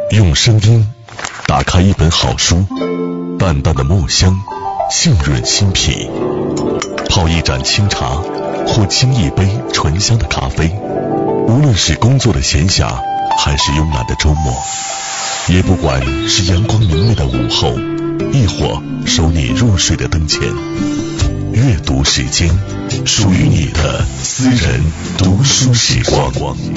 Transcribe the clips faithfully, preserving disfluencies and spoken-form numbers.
用声音打开一本好书，淡淡的墨香浸润心脾，泡一盏清茶或沏一杯醇香的咖啡，无论是工作的闲暇还是慵懒的周末，也不管是阳光明媚的午后，亦或守你入睡的灯前，阅读时间，属于你的私人读书时光。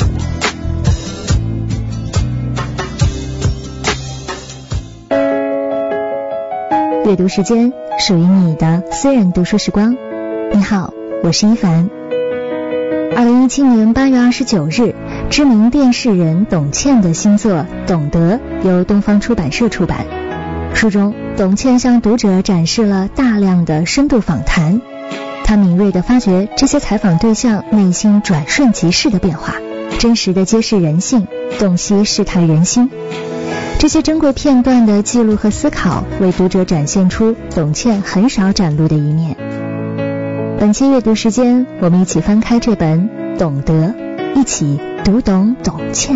阅读时间，属于你的私人读书时光。你好，我是一凡。二零一七年八月二十九日，知名电视人董倩的新作《懂得》由东方出版社出版。书中，董倩向读者展示了大量的深度访谈，她敏锐地发掘这些采访对象内心转瞬即逝的变化，真实地揭示人性，洞悉世态人心。这些珍贵片段的记录和思考，为读者展现出董倩很少展露的一面。本期阅读时间，我们一起翻开这本《懂得》，一起读懂董倩。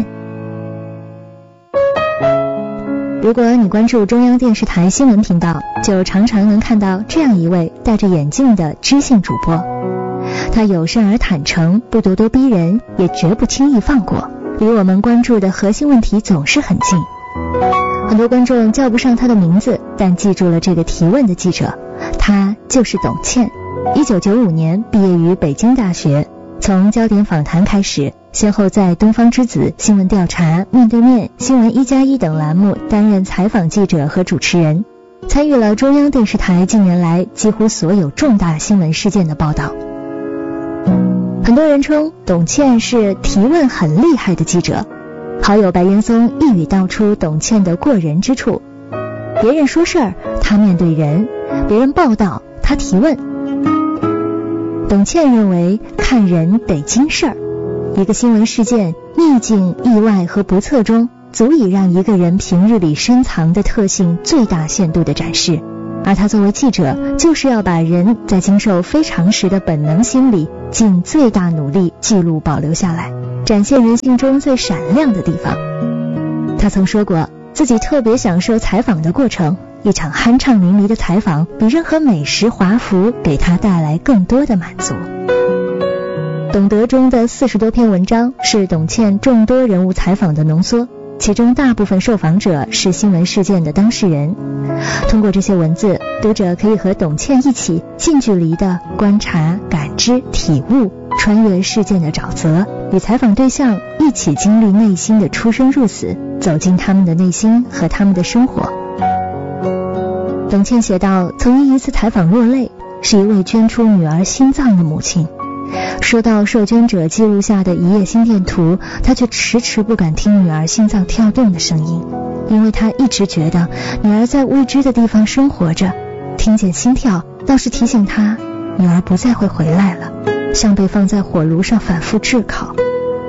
如果你关注中央电视台新闻频道，就常常能看到这样一位戴着眼镜的知性主播。他友善而坦诚，不咄咄逼人，也绝不轻易放过，离我们关注的核心问题总是很近。很多观众叫不上他的名字，但记住了这个提问的记者，他就是董倩。一九九五年毕业于北京大学，从焦点访谈开始，先后在东方之子、新闻调查、面对面、新闻一加一等栏目担任采访记者和主持人，参与了中央电视台近年来几乎所有重大新闻事件的报道。很多人称董倩是提问很厉害的记者，好友白岩松一语道出董倩的过人之处：别人说事儿，他面对人；别人报道，他提问。董倩认为，看人得经事儿，一个新闻事件逆境、意外和不测中，足以让一个人平日里深藏的特性最大限度的展示。而他作为记者，就是要把人在经受非常时的本能心理尽最大努力记录保留下来，展现人性中最闪亮的地方。他曾说过，自己特别享受采访的过程，一场酣畅淋漓的采访比任何美食华服给他带来更多的满足。懂得中的四十多篇文章是董倩众多人物采访的浓缩，其中大部分受访者是新闻事件的当事人。通过这些文字，读者可以和董倩一起近距离的观察、感知、体悟，穿越事件的沼泽，与采访对象一起经历内心的出生入死，走进他们的内心和他们的生活。董倩写道，曾因一次采访落泪，是一位捐出女儿心脏的母亲。收到受捐者记录下的一页心电图，她却迟迟不敢听女儿心脏跳动的声音，因为她一直觉得女儿在未知的地方生活着，听见心跳倒是提醒她女儿不再会回来了，像被放在火炉上反复炙烤。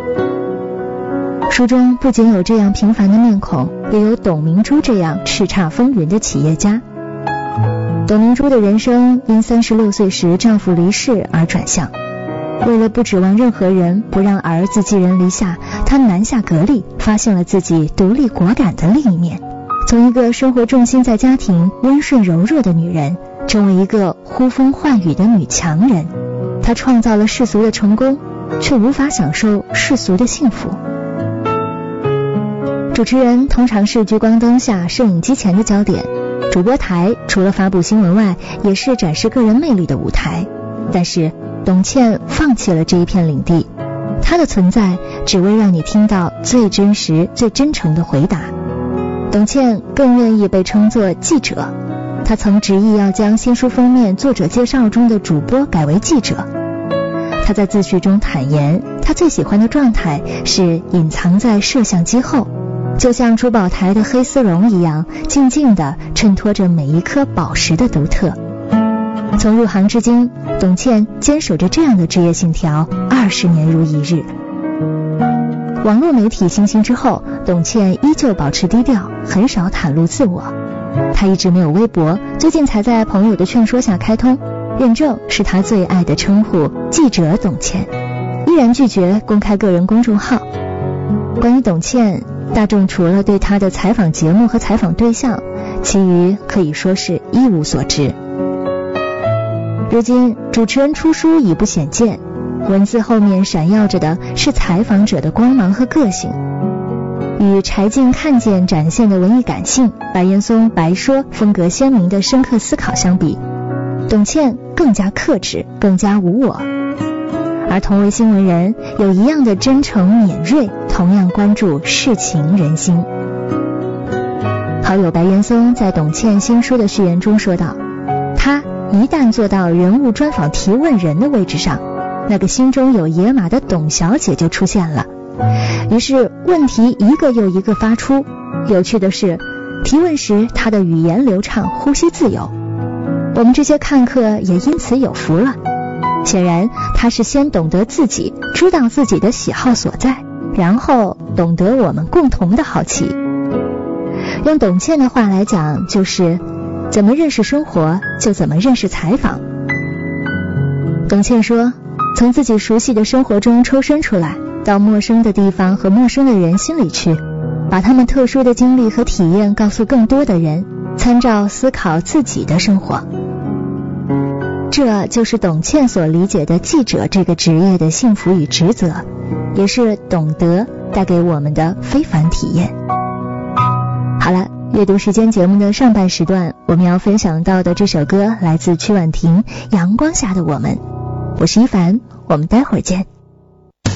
书中不仅有这样平凡的面孔，也有董明珠这样叱咤风云的企业家。董明珠的人生因三十六岁时丈夫离世而转向，为了不指望任何人，不让儿子寄人篱下，她南下格力，发现了自己独立果敢的另一面，从一个生活重心在家庭、温顺柔弱的女人，成为一个呼风唤雨的女强人。她创造了世俗的成功，却无法享受世俗的幸福。主持人通常是聚光灯下摄影机前的焦点，主播台除了发布新闻外，也是展示个人魅力的舞台。但是董倩放弃了这一片领地，她的存在只为让你听到最真实、最真诚的回答。董倩更愿意被称作记者，她曾执意要将新书封面作者介绍中的主播改为记者。她在自序中坦言，她最喜欢的状态是隐藏在摄像机后，就像珠宝台的黑丝绒一样，静静地衬托着每一颗宝石的独特。从入行至今，董倩坚守着这样的职业信条，二十年如一日。网络媒体兴兴之后，董倩依旧保持低调，很少袒露自我。她一直没有微博，最近才在朋友的劝说下开通，认证是她最爱的称呼，记者董倩，依然拒绝公开个人公众号。关于董倩， 大众除了对他的采访节目和采访对象，其余可以说是一无所知。如今主持人出书已不鲜见，文字后面闪耀着的是采访者的光芒和个性。与柴静看见展现的文艺感性，白岩松白说风格鲜明的深刻思考相比，董倩更加克制，更加无我。而同为新闻人，有一样的真诚敏锐，同样关注世情人心。好友白岩松在董倩新书的序言中说道，他一旦做到人物专访提问人的位置上，那个心中有野马的董小姐就出现了。于是问题一个又一个发出，有趣的是，提问时他的语言流畅，呼吸自由，我们这些看客也因此有福了。显然他是先懂得自己，知道自己的喜好所在，然后懂得我们共同的好奇。用董倩的话来讲，就是怎么认识生活，就怎么认识采访。董倩说，从自己熟悉的生活中抽身出来，到陌生的地方和陌生的人心里去，把他们特殊的经历和体验告诉更多的人，参照思考自己的生活。这就是董倩所理解的记者这个职业的幸福与职责，也是懂得带给我们的非凡体验。好了，阅读时间节目的上半时段，我们要分享到的这首歌来自曲婉婷《阳光下的我们》。我是一凡，我们待会儿见。